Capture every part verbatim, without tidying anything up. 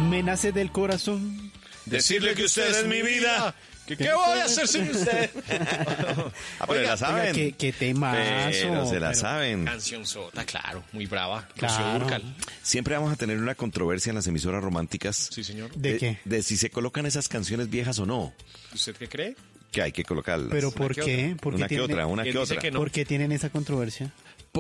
Me nace del corazón decirle que usted es mi vida. ¿Qué, ¿Qué voy a hacer sin usted? Ah, pero la saben. Qué, qué temazo. Pero se la pero- saben. Canción sota, claro, muy brava. Claro. Rocío Dúrcal. Siempre vamos a tener una controversia en las emisoras románticas. Sí, señor. ¿De qué? De si se colocan esas canciones viejas o no. ¿Usted qué cree? Que hay que colocarlas. Pero ¿por que qué? ¿Por qué una que tienen- otra, una ¿Quién que dice otra. que no? ¿Por qué tienen esa controversia?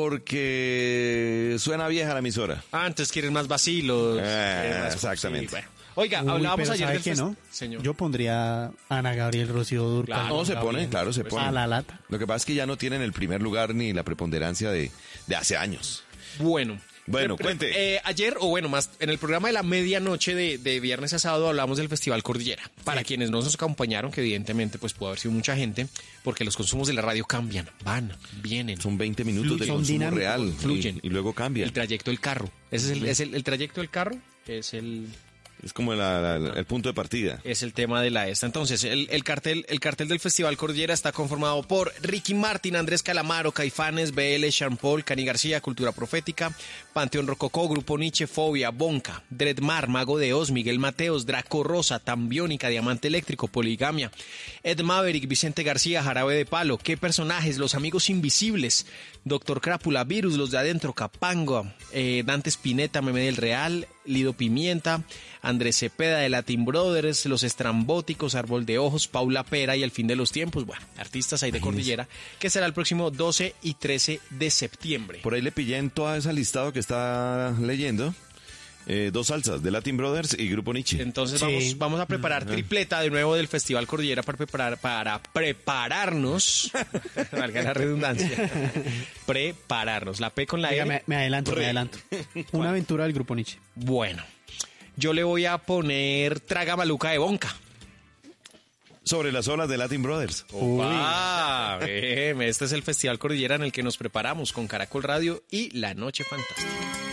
Porque suena vieja la emisora. Ah, entonces quieren más vacilos. Eh, quieren más- exactamente. sí, bueno. Oiga, Uy, hablábamos pero ayer ¿sabe del qué, fest- no? Señor. Yo pondría Ana Gabriel, Rocío Dúrcal. Claro. No, se está pone, bien. claro, se Pues, pone. a la lata. Lo que pasa es que ya no tienen el primer lugar ni la preponderancia de, de hace años. Bueno. Bueno, Pre- pre- cuente. eh, ayer, o bueno, más en el programa de la medianoche de, de viernes a sábado hablamos del Festival Cordillera. Para quienes no nos acompañaron, que evidentemente pues pudo haber sido mucha gente, porque los consumos de la radio cambian, van, vienen. Son veinte minutos de Son consumo dinámicos, real. fluyen. Y, y luego cambia. El trayecto del carro. Ese es el, es el, el trayecto del carro, es el... Es como la- la- el punto de partida. Es el tema de la esta. Entonces, el, el cartel el cartel del Festival Cordillera está conformado por Ricky Martin, Andrés Calamaro, Caifanes, B L, Sean Paul, Cani García, Cultura Profética, Panteón Rococó, Grupo Nietzsche, Fobia, Bonca, Dreadmar, Mago de Oz, Miguel Mateos, Draco Rosa, Tambiónica, Diamante Eléctrico, Poligamia, Ed Maverick, Vicente García, Jarabe de Palo, Qué Personajes, Los Amigos Invisibles, Doctor Crápula, Virus, Los de Adentro, Capanga, eh, Dante Spinetta, Meme del Real, Lido Pimienta, Andrés Cepeda de Latin Brothers, Los Estrambóticos, Árbol de Ojos, Paula Pera y El Fin de los Tiempos. Bueno, artistas ahí de Cordillera, que será el próximo doce y trece de septiembre. Por ahí le pillé en todo ese listado que está leyendo eh, dos salsas de Latin Brothers y Grupo Nietzsche. Entonces Sí. vamos, vamos a preparar tripleta de nuevo del Festival Cordillera para preparar, para prepararnos, valga la redundancia, prepararnos, la P con la Oiga, E. me, me adelanto, me adelanto. Una aventura del Grupo Nietzsche. Bueno, yo le voy a poner Traga Maluca de Bonca. Sobre las olas de Latin Brothers. Opa, bien, este es el Festival Cordillera en el que nos preparamos con Caracol Radio y La Noche Fantástica.